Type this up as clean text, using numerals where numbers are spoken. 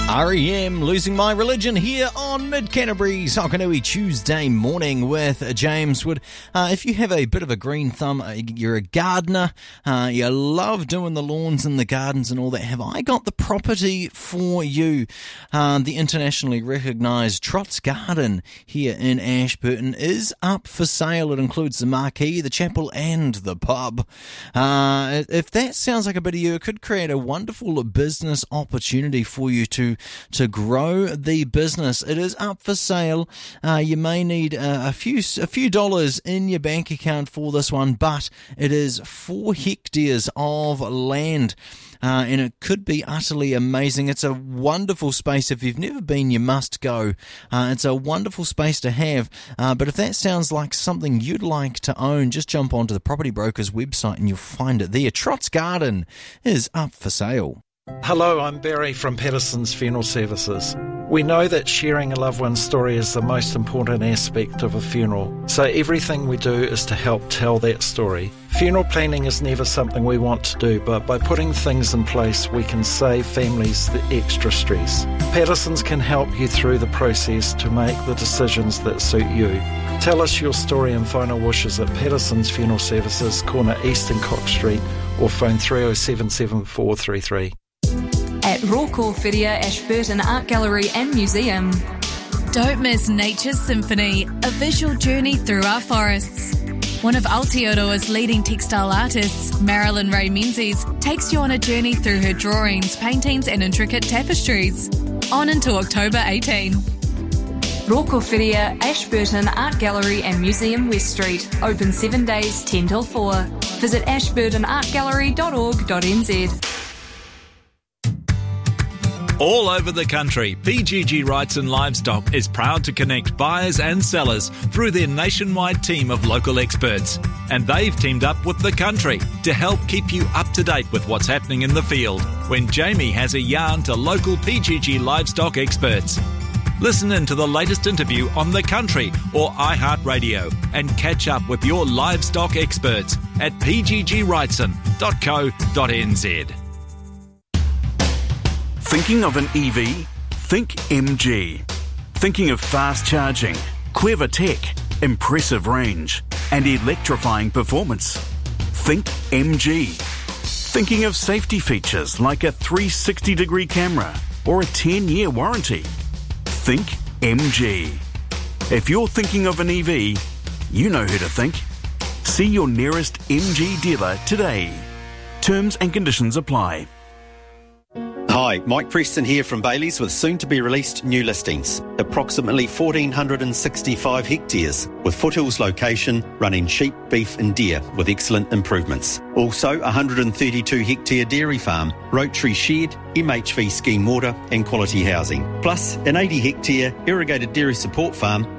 REM, Losing My Religion, here on Mid-Canterbury Whakanui Tuesday morning with James Wood. If you have a bit of a green thumb, you're a gardener, you love doing the lawns and the gardens and all that, have I got the property for you? The internationally recognised Trot's Garden here in Ashburton is up for sale. It includes the marquee, the chapel and the pub. If that sounds like a bit of you, it could create a wonderful business opportunity for you to grow the business. It is up for sale. You may need a few dollars in your bank account for this one, but it is 4 hectares of land. And it could be utterly amazing. It's a wonderful space. If you've never been, you must go. It's a wonderful space to have. But if that sounds like something you'd like to own, just jump onto the Property Broker's website and you'll find it there. Trot's Garden is up for sale. Hello, I'm Barry from Patterson's Funeral Services. We know that sharing a loved one's story is the most important aspect of a funeral, so everything we do is to help tell that story. Funeral planning is never something we want to do, but by putting things in place, we can save families the extra stress. Patterson's can help you through the process to make the decisions that suit you. Tell us your story and final wishes at Patterson's Funeral Services, corner East and Cox Street, or phone 307 7433. At Roko Whiria Ashburton Art Gallery and Museum. Don't miss Nature's Symphony, a visual journey through our forests. One of Aotearoa's leading textile artists, Marilyn Ray Menzies, takes you on a journey through her drawings, paintings and intricate tapestries. On until October 18. Roko Whiria Ashburton Art Gallery and Museum West Street. Open 7 days, 10 till 4. Visit ashburtonartgallery.org.nz. All over the country, PGG Wrightson Livestock is proud to connect buyers and sellers through their nationwide team of local experts. And they've teamed up with The Country to help keep you up to date with what's happening in the field when Jamie has a yarn to local PGG Livestock experts. Listen in to the latest interview on The Country or iHeartRadio and catch up with your livestock experts at pggwrightson.co.nz. Thinking of an EV? Think MG. Thinking of fast charging, clever tech, impressive range, and electrifying performance? Think MG. Thinking of safety features like a 360-degree camera or a 10-year warranty? Think MG. If you're thinking of an EV, you know who to think. See your nearest MG dealer today. Terms and conditions apply. Hi, Mike Preston here from Bailey's with soon-to-be-released new listings. Approximately 1,465 hectares with foothills location, running sheep, beef and deer with excellent improvements. Also, 132-hectare dairy farm, rotary shed, MHV scheme water and quality housing. Plus, an 80-hectare irrigated dairy support farm